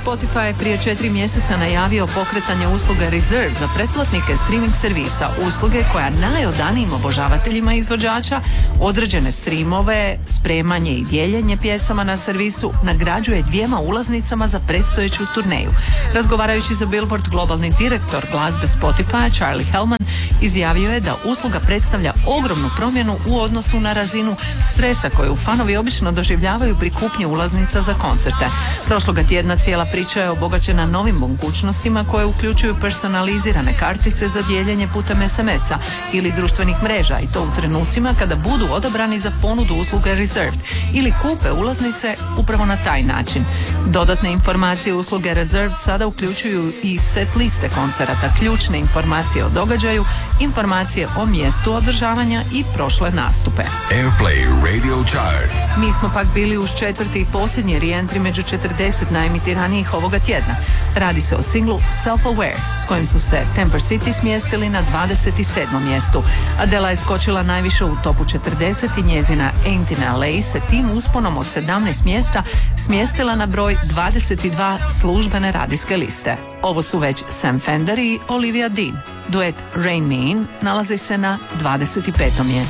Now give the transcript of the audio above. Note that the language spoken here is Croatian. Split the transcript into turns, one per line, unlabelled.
Spotify je prije 4 mjeseca najavio pokretanje usluge Reserve za pretplatnike streaming servisa, usluge koja najodanijim obožavateljima izvođača određene streamove, spremanje i dijeljenje pjesama na servisu nagrađuje 2 ulaznicama za predstojeću turneju. Razgovarajući za Billboard, globalni direktor glazbe Spotify Charlie Hellman izjavio je da usluga predstavlja ogromnu promjenu u odnosu na razinu stresa koju fanovi obično doživljavaju pri kupnji ulaznica za koncerte. Prošloga tjedna cijela priča je obogaćena novim mogućnostima koje uključuju personalizirane kartice za dijeljenje putem SMS-a ili društvenih mreža, i to u trenucima kada budu odabrani za ponudu usluge Reserved ili kupe ulaznice upravo na taj način. Dodatne informacije usluge Reserved sada uključuju i set liste koncerata, ključne informacije o događaju, informacije o mjestu održavanja i prošle nastupe.
Airplay Radio Chart.
Mi smo pak bili uz 4. i posljednji re-entry među 40 najemitiranijih ovoga tjedna. Radi se o singlu Self-Aware, s kojim su se Temper City smjestili na 27. mjestu. Adela je skočila najviše u topu 40 i njezina Ain't in LA se tim usponom od 17 mjesta smjestila na broj 22 službene radijske liste. Ovo su već Sam Fender i Olivia Dean. Duet Rain Me In nalazi se na 25. mjestu.